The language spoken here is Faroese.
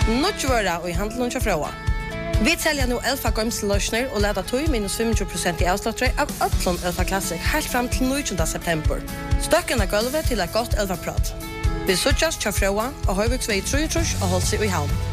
Nutjvøra og i handelen til Frøa. Vi selger nå Elfa Gømseløsner og leder tog minus 25% i avslattøy av Øtlund Elfa Classic helt frem til 19. september. Støkken av gulvet til et godt Elfa-prat. Vi suttjes til Frøa og Høyviksvei 33 og holdt seg i havn.